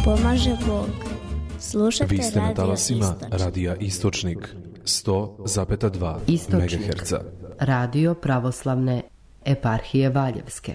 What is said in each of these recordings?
Pomaže Bog. Slušajte Vi ste na talasima Istočnik. Radija Istočnik 100,2 MHz. Radio Pravoslavne eparhije Valjevske.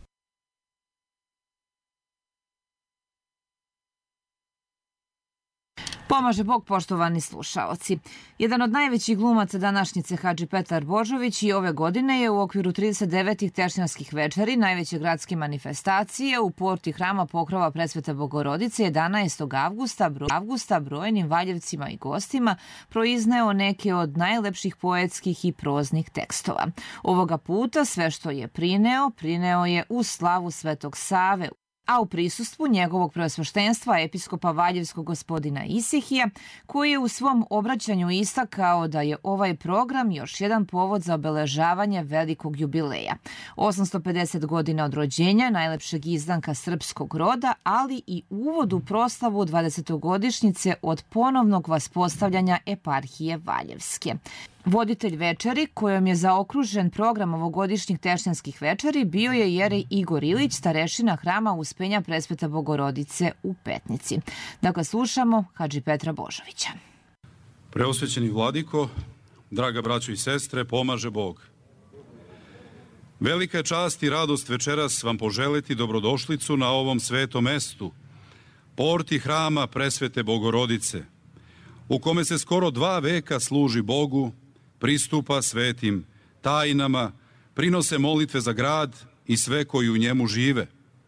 Pomaže Bog, poštovani slušaoci. Jedan od najvećih glumaca današnjice, Hadži Petar Božović, i ove godine je u okviru 39. tešnjanskih večeri, najveće gradske manifestacije, u porti hrama Pokrova Presvete Bogorodice 11. avgusta brojnim Valjevcima i gostima proizneo neke od najlepših poetskih i proznih tekstova. Ovoga puta sve što je prineo je u slavu Svetog Save, a u prisustvu njegovog preosveštenstva episkopa Valjevskog gospodina Isihija, koji je u svom obraćanju istakao da je ovaj program još jedan povod za obeležavanje velikog jubileja. 850 godina od rođenja najlepšeg izdanka srpskog roda, ali i uvod u proslavu 20-godišnjice od ponovnog vaspostavljanja eparhije Valjevske. Voditelj večeri, kojom je zaokružen program ovogodišnjih tešnjanskih večeri, bio je jerej Igor Ilić, starešina hrama Uspenja Presvete Bogorodice u Petnici. Dakle, slušamo Hadži Petra Božovića. Preosvećeni vladiko, draga braćo i sestre, pomaže Bog. Velika je čast i radost večeras vam poželiti dobrodošlicu na ovom svetom mestu, porti hrama Presvete Bogorodice, u kome se skoro 2 veka služi Bogu, pristupa svetim tajnama, prinose molitve za grad i sve koji u njemu žive.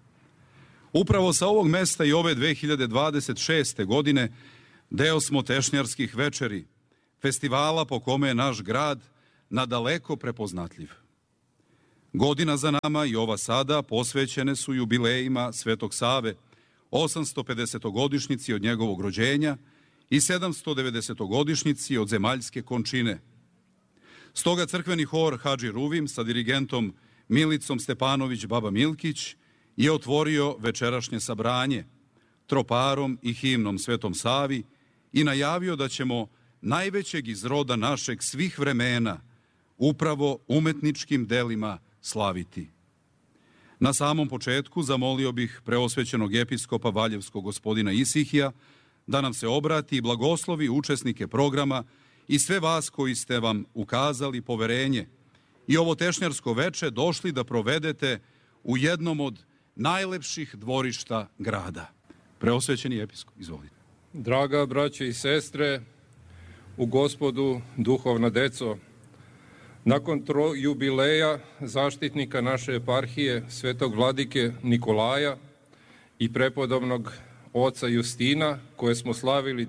Upravo sa ovog mesta i ove 2026. godine deo smo tešnjarskih večeri, festivala po kome je naš grad nadaleko prepoznatljiv. Godina za nama i ova sada posvećene su jubilejima Svetog Save, 850-godišnjici od njegovog rođenja i 790-godišnjici od zemaljske končine. Stoga crkveni hor Hadži Ruvim sa dirigentom Milicom Stepanović Baba Milkić je otvorio večerašnje sabranje troparom i himnom Svetom Savi i najavio da ćemo najvećeg iz roda našeg svih vremena upravo umetničkim delima slaviti. Na samom početku zamolio bih preosvećenog episkopa Valjevskog gospodina Isihija da nam se obrati i blagoslovi učesnike programa i sve vas koji ste vam ukazali poverenje i ovo tešnjarsko veče došli da provedete u jednom od najlepših dvorišta grada. Preosvećeni episkop, izvolite. Draga braće i sestre, u Gospodu duhovna deco, nakon jubileja zaštitnika naše eparhije svetog vladike Nikolaja i prepodobnog oca Justina, koje smo slavili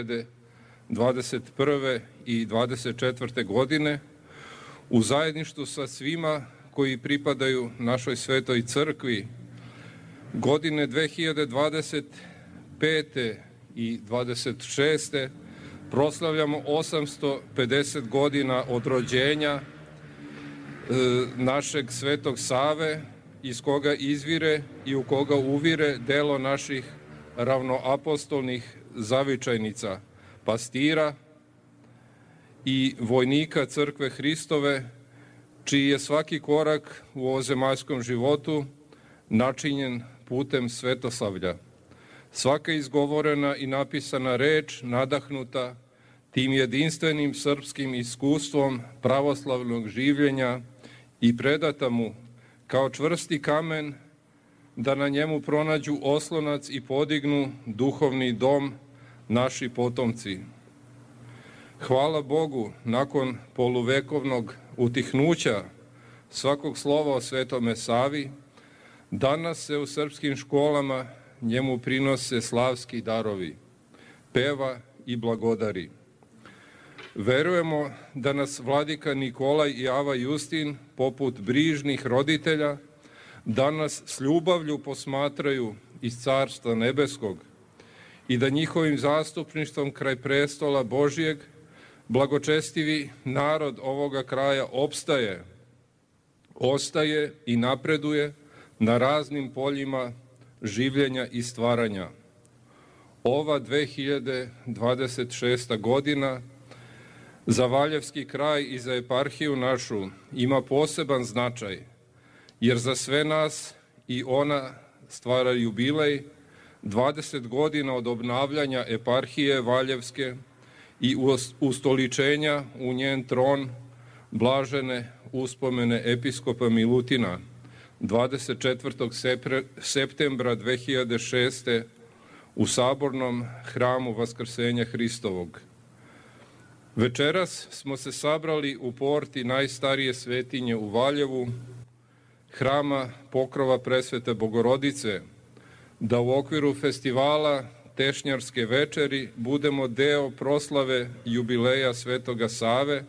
2021. i 2024. godine, u zajedništvu sa svima koji pripadaju našoj svetoj crkvi, godine 2025. i 26. proslavljamo 850 godina od rođenja našeg Svetog Save, iz koga izvire i u koga uvire delo naših ravnoapostolnih zavičajnica, pastira i vojnika Crkve Hristove, čiji je svaki korak u ovozemaljskom životu načinjen putem svetoslavlja. Svaka izgovorena i napisana reč nadahnuta tim jedinstvenim srpskim iskustvom pravoslavnog življenja i predata mu kao čvrsti kamen da na njemu pronađu oslonac i podignu duhovni dom naši potomci. Hvala Bogu, nakon poluvekovnog utihnuća svakog slova o Svetome Savi, danas se u srpskim školama njemu prinose slavski darovi, peva i blagodari. Verujemo da nas vladika Nikolaj i Ava Justin, poput brižnih roditelja, danas s ljubavlju posmatraju iz Carstva nebeskog i da njihovim zastupništvom kraj prestola Božijeg blagočestivi narod ovoga kraja ostaje i napreduje na raznim poljima življenja i stvaranja. Ova 2026. godina za Valjevski kraj i za eparhiju našu ima poseban značaj, jer za sve nas i ona stvara jubilej 20 godina od obnavljanja eparhije Valjevske i ustoličenja u njen tron blažene uspomene episkopa Milutina 24. septembra 2006. u Sabornom hramu Vaskrsenja Hristovog. Večeras smo se sabrali u porti najstarije svetinje u Valjevu, hrama Pokrova Presvete Bogorodice, da u okviru festivala Tešnjarske večeri budemo deo proslave jubileja Svetoga Save,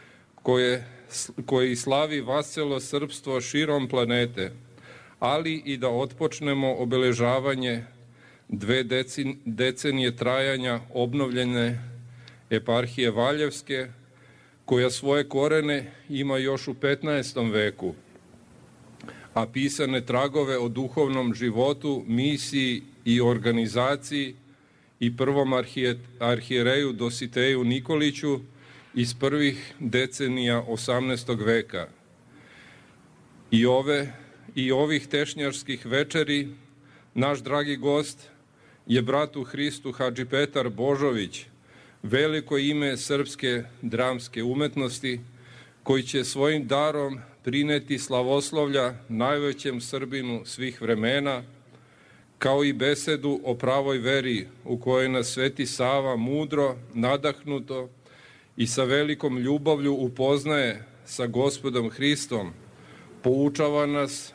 koji slavi vaselo srpstvo širom planete, ali i da otpočnemo obeležavanje 2 decenije trajanja obnovljene eparhije Valjevske, koja svoje korene ima još u 15. veku, a pisane tragove o duhovnom životu, misiji i organizaciji i prvom arhijereju Dositeju Nikoliću iz prvih decenija 18. veka. I ovih tešnjarskih večeri naš dragi gost je brat u Hristu Hadži Petar Božović, veliko ime srpske dramske umetnosti, koji će svojim darom prineti slavoslovlja najvećem Srbinu svih vremena, kao i besedu o pravoj veri u kojoj nas Sveti Sava mudro, nadahnuto i sa velikom ljubavlju upoznaje sa Gospodom Hristom, poučava nas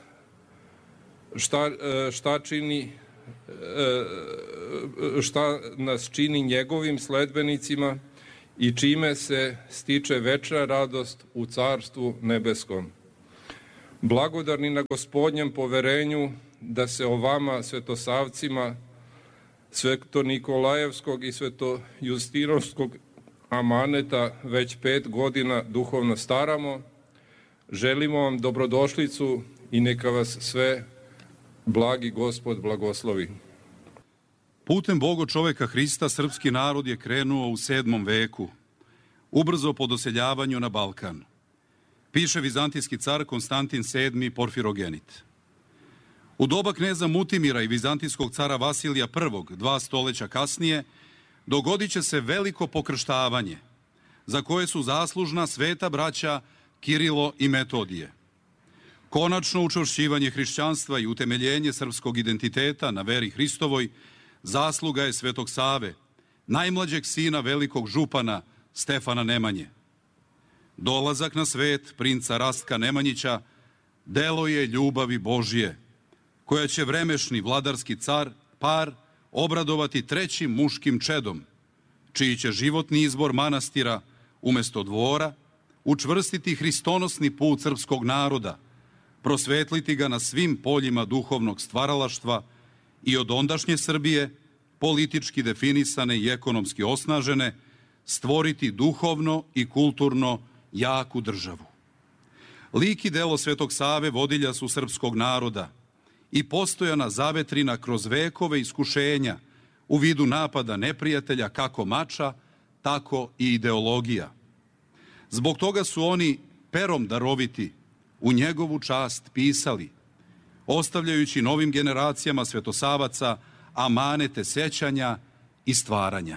šta nas čini njegovim sledbenicima i čime se stiče večna radost u Carstvu nebeskom. Blagodarni na Gospodnjem poverenju da se o vama, svetosavcima, Sveto-Nikolajevskog i Sveto-Justinovskog amaneta već 5 godina duhovno staramo, želimo vam dobrodošlicu i neka vas sve blagi Gospod blagoslovi. Putem Boga čoveka Hrista srpski narod je krenuo u 7. veku, ubrzo po doseljavanju na Balkan. Piše vizantijski car Konstantin VII Porfirogenit. U doba kneza Mutimira i vizantijskog cara Vasilija I, 2 stoljeća kasnije, dogodit će se veliko pokrštavanje, za koje su zaslužna sveta braća Kirilo i Metodije. Konačno učvršćivanje hrišćanstva i utemeljenje srpskog identiteta na veri Hristovoj zasluga je Svetog Save, najmlađeg sina velikog župana Stefana Nemanje. Dolazak na svet princa Rastka Nemanjića delo je ljubavi Božije, koja će vremešni vladarski par obradovati 3. muškim čedom, čiji će životni izbor manastira umesto dvora učvrstiti hristonosni put srpskog naroda, prosvetliti ga na svim poljima duhovnog stvaralaštva i od ondašnje Srbije, politički definisane i ekonomski osnažene, stvoriti duhovno i kulturno jaku državu. Lik i delo Svetog Save vodilja su srpskog naroda i postojana zavetrina kroz vekove iskušenja u vidu napada neprijatelja kako mača, tako i ideologija. Zbog toga su oni perom daroviti u njegovu čast pisali, ostavljajući novim generacijama svetosavaca amanete sećanja i stvaranja.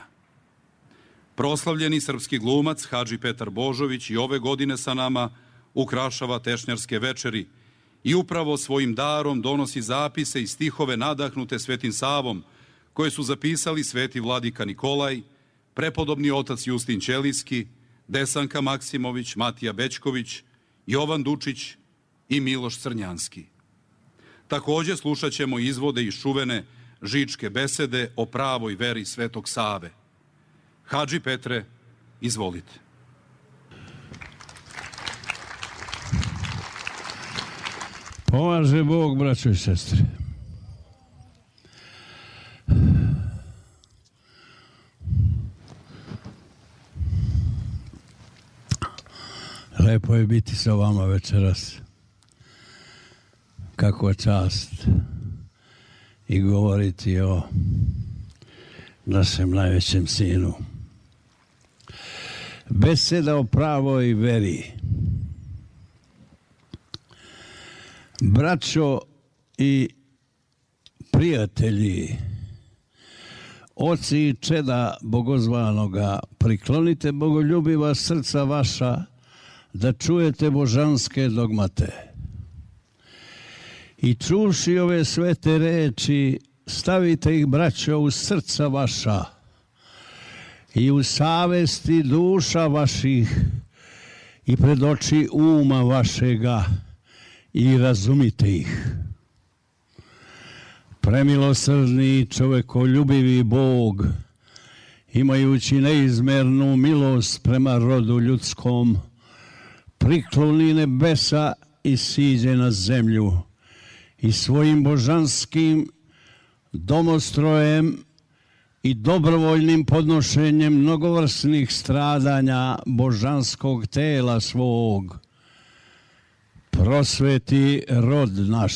Proslavljeni srpski glumac Hadži Petar Božović i ove godine sa nama ukrašava Tešnjarske večeri i upravo svojim darom donosi zapise i stihove nadahnute Svetim Savom, koje su zapisali sveti vladika Nikolaj, prepodobni otac Justin Ćelijski, Desanka Maksimović, Matija Bećković, Jovan Dučić i Miloš Crnjanski. Takođe slušat ćemo izvode iz čuvene Žičke besede o pravoj veri Svetog Save. Hadži Petre, izvolite. Pomaže Bog, braćo i sestre. Lepo je biti sa vama večeras. Kakva čast i govoriti o našem najvećem sinu. Beseda o pravoj veri. Braćo i prijatelji Oci i čeda bogozvanoga, priklonite bogoljubiva srca vaša, da čujete božanske dogmate. I čuvši ove svete reči, stavite ih, braćo, u srca vaša i u savesti duša vaših i pred oči uma vašega i razumite ih. Premilosrdni i čovekoljubivi Bog, imajući neizmernu milost prema rodu ljudskom, prikloni nebesa i siđe na zemlju i svojim božanskim domostrojem i dobrovoljnim podnošenjem mnogovrsnih stradanja božanskog tela svog prosveti rod naš.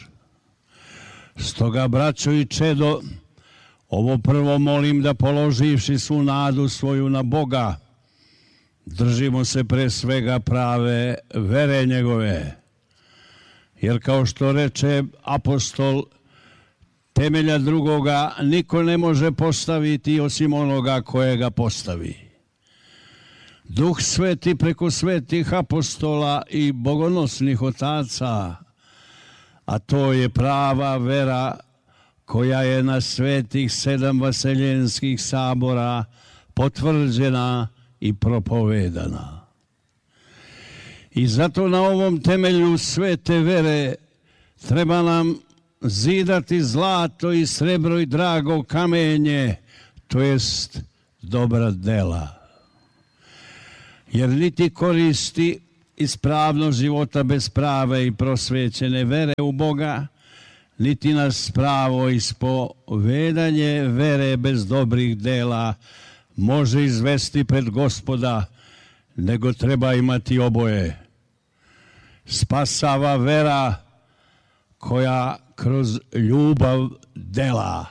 Stoga, braćo i čedo, ovo prvo molim da položivši svu nadu svoju na Boga, držimo se pre svega prave vere njegove. Jer kao što reče apostol, temelja drugoga niko ne može postaviti osim onoga kojega postavi. Duh Sveti preko svetih apostola i bogonosnih otaca, a to je prava vera koja je na svetih 7 vaseljenskih sabora potvrđena i propovedana. I zato na ovom temelju svete vere treba nam zidati zlato i srebro i drago kamenje, to jest dobra dela. Jer niti koristi ispravno života bez prave i prosvećene vere u Boga, niti nas pravo ispovedanje vere bez dobrih dela može izvesti pred Gospoda, nego treba imati oboje. Spasava vera koja kroz ljubav dela.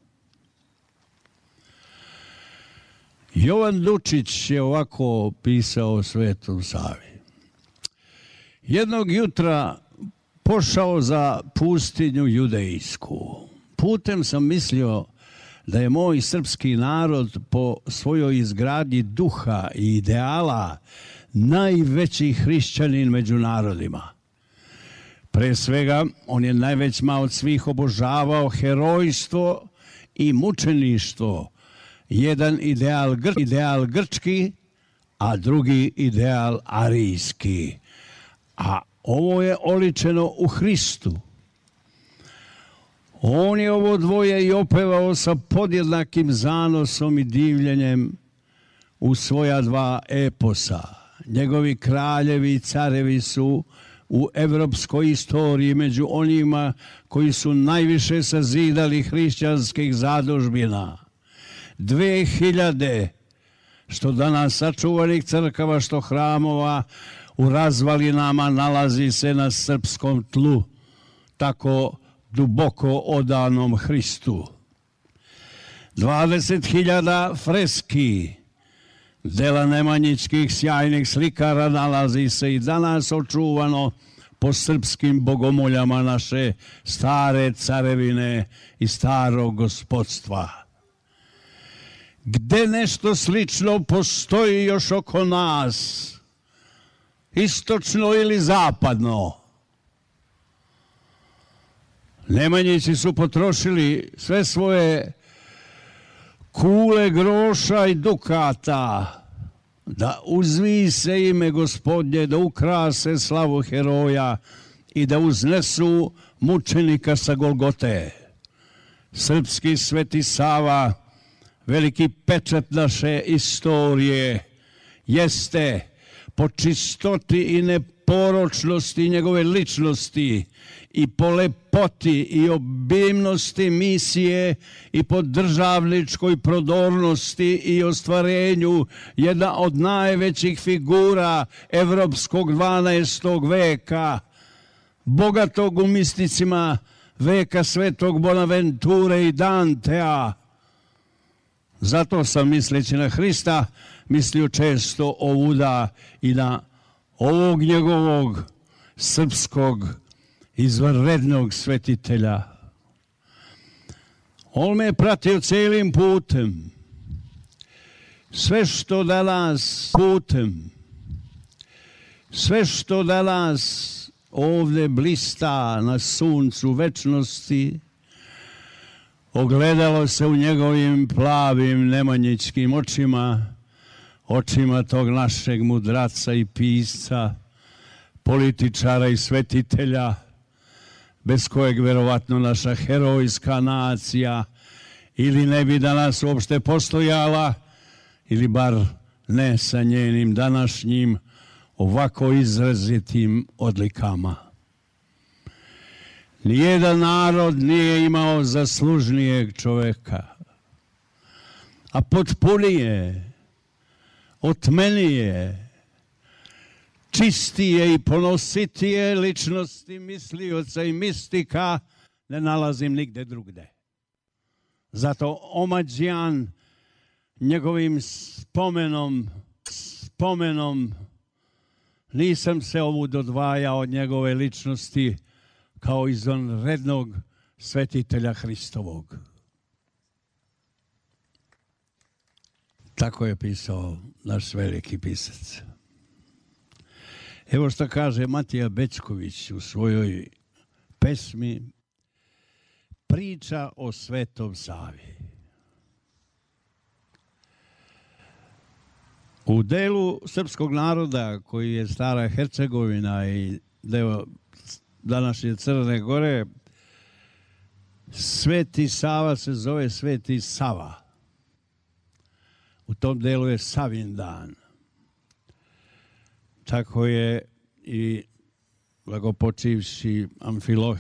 Jovan Dučić je ovako pisao o Svetom Savi. Jednog jutra pošao za pustinju judejsku. Putem sam mislio da je moj srpski narod po svojoj izgradnji duha i ideala najveći hrišćanin među narodima. Pre svega, on je najvećma od svih obožavao herojstvo i mučeništvo. Jedan ideal grčki, a drugi ideal arijski. A ovo je oličeno u Hristu. On je ovo dvoje i opevao sa podjednakim zanosom i divljenjem u svoja 2 eposa. Njegovi kraljevi i carevi su u evropskoj istoriji među onima koji su najviše sazidali hrišćanskih zadužbina. 2000 što danas sačuvanih crkava, što hramova u razvalinama nalazi se na srpskom tlu, tako duboko odanom Hristu. 20.000 freski, dela nemanjičkih sjajnih slikara nalazi se i danas očuvano po srpskim bogomoljama naše stare carevine i starog gospodstva. Gde nešto slično postoji još oko nas, istočno ili zapadno? Nemanjići su potrošili sve svoje kule groša i dukata da uzvise ime Gospodnje, da ukrase slavu heroja i da uznesu mučenika sa Golgote. Srpski Sveti Sava, veliki pečat naše istorije, jeste po čistoti i neporočnosti njegove ličnosti i po lepoti i obimnosti misije i po državničkoj prodornosti i ostvarenju jedna od najvećih figura evropskog 12. veka, bogatog u misticima veka svetog Bonaventure i Dantea. Zato sam, misleći na Hrista, mislio često ovuda i na ovog njegovog srpskog izvanrednog svetitelja. On me pratio cijelim putem. Sve što danas ovdje blista na suncu večnosti, ogledalo se u njegovim plavim nemanjičkim očima tog našeg mudraca i pisca, političara i svetitelja, bez kojeg verovatno naša herojska nacija ili ne bi danas uopšte postojala, ili bar ne sa njenim današnjim ovako izrazitim odlikama. Nijedan narod nije imao zaslužnijeg čoveka, a potpunije, otmenije, čistije i ponositije ličnosti mislioca i mistika ne nalazim nigde drugde. Zato omađijan njegovim spomenom nisam se ovud odvajao od njegove ličnosti kao izvanrednog svetitelja Hristovog. Tako je pisao naš veliki pisac. Evo što kaže Matija Bećković u svojoj pesmi Priča o Svetom Savi. U delu srpskog naroda koji je stara Hercegovina i deo današnje Crne Gore, Sveti Sava se zove Sveti Sava. U tom delu je Savin dan. Tako je i blagopočivši Amfilohije